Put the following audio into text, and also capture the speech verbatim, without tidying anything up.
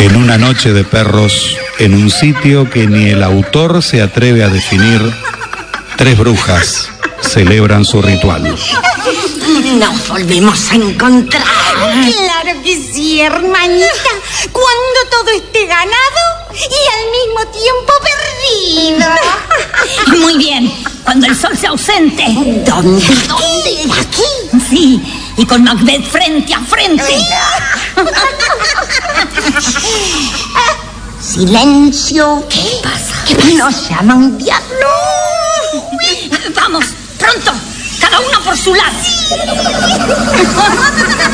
En una noche de perros, en un sitio que ni el autor se atreve a definir, tres brujas celebran su ritual. Nos volvemos a encontrar. Claro que sí, hermanita. Cuando todo esté ganado y al mismo tiempo perdido. Muy bien, cuando el sol se ausente. ¿Dónde? ¿Dónde? ¿Aquí? Sí, y con Macbeth frente a frente. Silencio. ¿Qué pasa? ¿Qué pasa? Nos llama un diablo. Vamos, pronto, cada uno por su lado.